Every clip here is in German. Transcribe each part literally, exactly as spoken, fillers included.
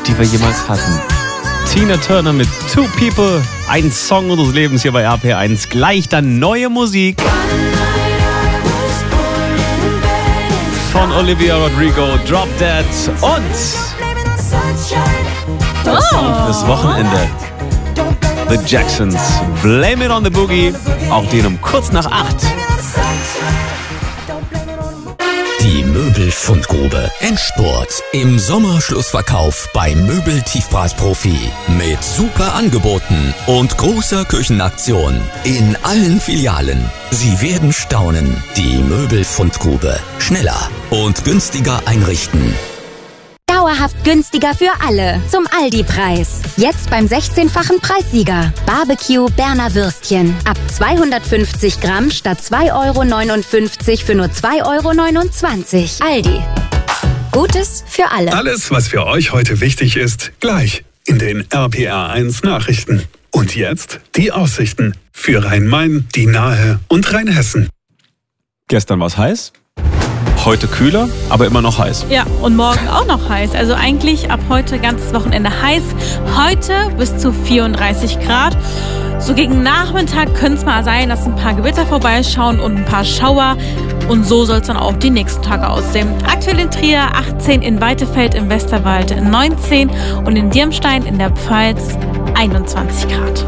die wir jemals hatten. Tina Turner mit Two People, ein Song unseres Lebens hier bei R P R eins. Gleich dann neue Musik von Olivia Rodrigo, Drop Dead und der Song fürs Wochenende. The Jacksons, Blame It on the Boogie, auch den um kurz nach acht. Die Möbelfundgrube. Endspurt. Im Sommerschlussverkauf bei Möbel-Tiefpreisprofi. Mit super Angeboten und großer Küchenaktion. In allen Filialen. Sie werden staunen. Die Möbelfundgrube. Schneller und günstiger einrichten. Dauerhaft günstiger für alle. Zum Aldi-Preis. Jetzt beim sechzehnfachen Preissieger. Barbecue Berner Würstchen. Ab zweihundertfünfzig Gramm statt zwei Euro neunundfünfzig für nur zwei Euro neunundzwanzig. Aldi. Gutes für alle. Alles, was für euch heute wichtig ist, gleich in den R P R eins Nachrichten. Und jetzt die Aussichten für Rhein-Main, die Nahe und Rheinhessen. Gestern war es heiß. Heute kühler, aber immer noch heiß. Ja, und morgen auch noch heiß. Also eigentlich ab heute ganzes Wochenende heiß. Heute bis zu vierunddreißig Grad. So gegen Nachmittag könnte es mal sein, dass ein paar Gewitter vorbeischauen und ein paar Schauer. Und so soll es dann auch die nächsten Tage aussehen. Aktuell in Trier achtzehn, in Weitefeld im Westerwald neunzehn und in Dirmstein in der Pfalz einundzwanzig Grad.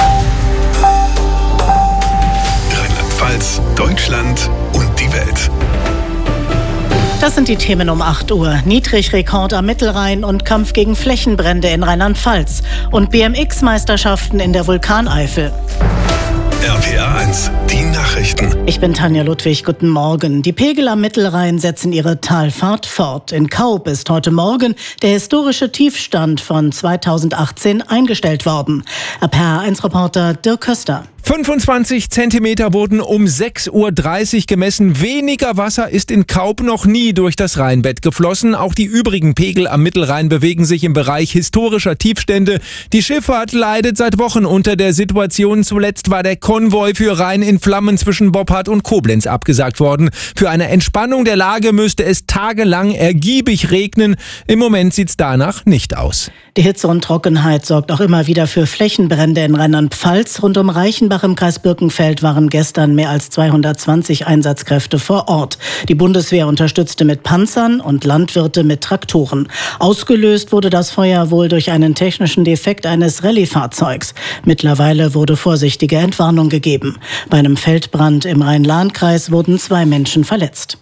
Rheinland-Pfalz, Deutschland und die Welt. Das sind die Themen um acht Uhr. Niedrigrekord am Mittelrhein und Kampf gegen Flächenbrände in Rheinland-Pfalz. Und B M X-Meisterschaften in der Vulkaneifel. R P R eins, die Nachrichten. Ich bin Tanja Ludwig, guten Morgen. Die Pegel am Mittelrhein setzen ihre Talfahrt fort. In Kaub ist heute Morgen der historische Tiefstand von zweitausendachtzehn eingestellt worden. R P R eins Reporter Dirk Köster. fünfundzwanzig Zentimeter wurden um sechs Uhr dreißig gemessen. Weniger Wasser ist in Kaub noch nie durch das Rheinbett geflossen. Auch die übrigen Pegel am Mittelrhein bewegen sich im Bereich historischer Tiefstände. Die Schifffahrt leidet seit Wochen unter der Situation. Zuletzt war der Konvoi für Rhein in Flammen zwischen Boppard und Koblenz abgesagt worden. Für eine Entspannung der Lage müsste es tagelang ergiebig regnen. Im Moment sieht's danach nicht aus. Die Hitze und Trockenheit sorgt auch immer wieder für Flächenbrände in Rheinland-Pfalz. Rund um Reichenbach im Kreis Birkenfeld waren gestern mehr als zweihundertzwanzig Einsatzkräfte vor Ort. Die Bundeswehr unterstützte mit Panzern und Landwirte mit Traktoren. Ausgelöst wurde das Feuer wohl durch einen technischen Defekt eines Rallye-Fahrzeugs. Mittlerweile wurde vorsichtige Entwarnung gegeben. Bei einem Feldbrand im Rhein-Lahn-Kreis wurden zwei Menschen verletzt.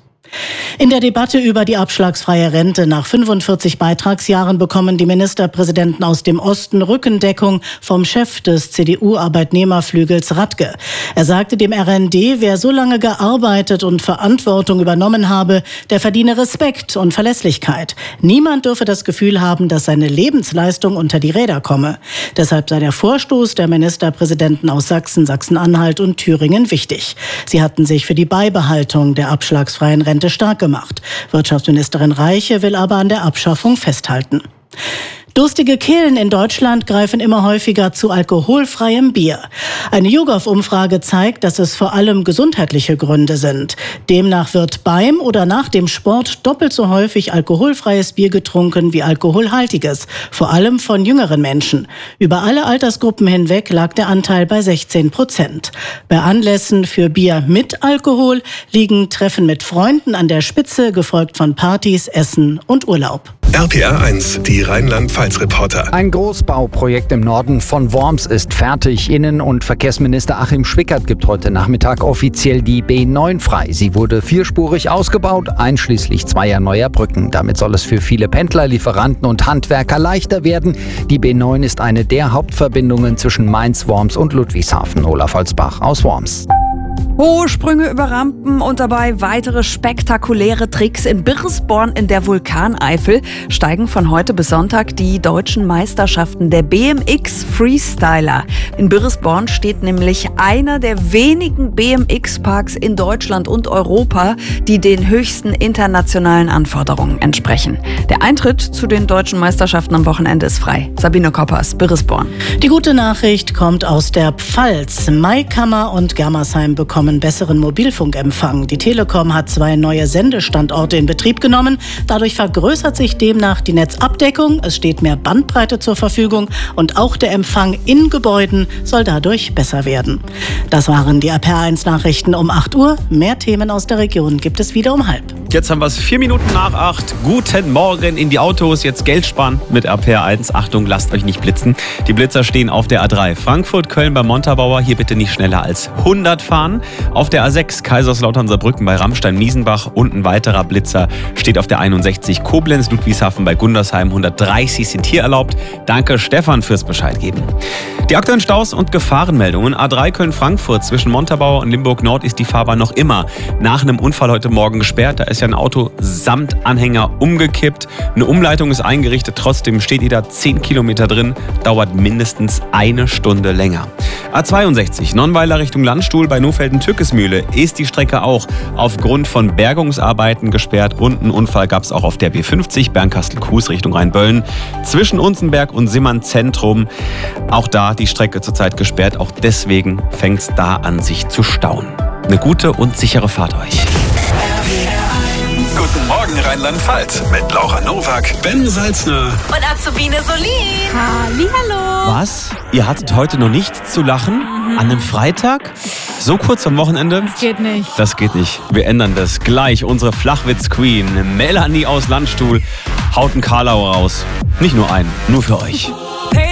In der Debatte über die abschlagsfreie Rente nach fünfundvierzig Beitragsjahren bekommen die Ministerpräsidenten aus dem Osten Rückendeckung vom Chef des C D U-Arbeitnehmerflügels Radke. Er sagte dem R N D, wer so lange gearbeitet und Verantwortung übernommen habe, der verdiene Respekt und Verlässlichkeit. Niemand dürfe das Gefühl haben, dass seine Lebensleistung unter die Räder komme. Deshalb sei der Vorstoß der Ministerpräsidenten aus Sachsen, Sachsen-Anhalt und Thüringen wichtig. Sie hatten sich für die Beibehaltung der abschlagsfreien Rente stark gemacht. Wirtschaftsministerin Reiche will aber an der Abschaffung festhalten. Durstige Kehlen in Deutschland greifen immer häufiger zu alkoholfreiem Bier. Eine YouGov-Umfrage zeigt, dass es vor allem gesundheitliche Gründe sind. Demnach wird beim oder nach dem Sport doppelt so häufig alkoholfreies Bier getrunken wie alkoholhaltiges, vor allem von jüngeren Menschen. Über alle Altersgruppen hinweg lag der Anteil bei sechzehn Prozent. Bei Anlässen für Bier mit Alkohol liegen Treffen mit Freunden an der Spitze, gefolgt von Partys, Essen und Urlaub. R P R eins, die Rheinland-Pfalz-Reporter. Ein Großbauprojekt im Norden von Worms ist fertig. Innen- und Verkehrsminister Achim Schwickert gibt heute Nachmittag offiziell die B neun frei. Sie wurde vierspurig ausgebaut, einschließlich zweier neuer Brücken. Damit soll es für viele Pendler, Lieferanten und Handwerker leichter werden. Die B neun ist eine der Hauptverbindungen zwischen Mainz, Worms und Ludwigshafen. Olaf Holzbach aus Worms. Hohe Sprünge über Rampen und dabei weitere spektakuläre Tricks. In Birresborn in der Vulkaneifel steigen von heute bis Sonntag die deutschen Meisterschaften der B M X Freestyler. In Birresborn steht nämlich einer der wenigen B M X-Parks in Deutschland und Europa, die den höchsten internationalen Anforderungen entsprechen. Der Eintritt zu den deutschen Meisterschaften am Wochenende ist frei. Sabine Koppers, Birresborn. Die gute Nachricht kommt aus der Pfalz. Maikammer und Germersheim bekommen bekommen besseren Mobilfunkempfang. Die Telekom hat zwei neue Sendestandorte in Betrieb genommen. Dadurch vergrößert sich demnach die Netzabdeckung, es steht mehr Bandbreite zur Verfügung und auch der Empfang in Gebäuden soll dadurch besser werden. Das waren die R P R eins Nachrichten um acht Uhr. Mehr Themen aus der Region gibt es wieder um halb. Jetzt haben wir es vier Minuten nach acht. Guten Morgen in die Autos. Jetzt Geld sparen mit R P R eins. Achtung, lasst euch nicht blitzen. Die Blitzer stehen auf der A drei. Frankfurt, Köln bei Montabaur. Hier bitte nicht schneller als hundert fahren. Auf der A sechs Kaiserslautern-Saarbrücken bei Rammstein-Miesenbach. Und ein weiterer Blitzer steht auf der einundsechzig Koblenz, Ludwigshafen bei Gundersheim. hundertdreißig sind hier erlaubt. Danke Stefan fürs Bescheid geben. Die aktuellen Staus und Gefahrenmeldungen. A drei Köln-Frankfurt zwischen Montabaur und Limburg-Nord ist die Fahrbahn noch immer nach einem Unfall heute Morgen gesperrt. Da ist ja ein Auto samt Anhänger umgekippt. Eine Umleitung ist eingerichtet. Trotzdem steht ihr da zehn Kilometer drin. Dauert mindestens eine Stunde länger. A zweiundsechzig Nonnweiler Richtung Landstuhl bei Nohfelden-Türkesmühle ist die Strecke auch aufgrund von Bergungsarbeiten gesperrt. Und einen Unfall gab es auch auf der B fünfzig Bernkastel-Kues Richtung Rheinböllen. Zwischen Unzenberg und Simmern Zentrum. Auch da die Strecke zurzeit gesperrt. Auch deswegen fängt es da an, sich zu stauen. Eine gute und sichere Fahrt euch. Guten Morgen Rheinland-Pfalz mit Laura Nowak, Ben Salzner Und Azubine Solin. Hallihallo. Was? Ihr hattet heute noch nichts zu lachen? Mhm. An einem Freitag? So kurz am Wochenende? Das geht nicht. Das geht nicht. Wir ändern das. Gleich unsere Flachwitz-Queen Melanie aus Landstuhl haut einen Karlauer raus. Nicht nur einen, nur für euch.